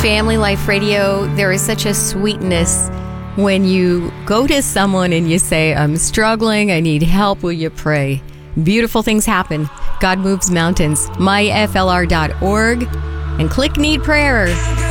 Family Life Radio, there is such a sweetness when you go to someone and you say, I'm struggling, I need help, will you pray? Beautiful things happen. God moves mountains. myflr.org and click Need Prayer.